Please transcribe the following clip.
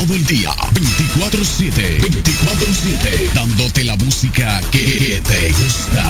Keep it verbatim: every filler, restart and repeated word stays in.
todo el día, veinticuatro siete, veinticuatro siete, dándote la música que te gusta.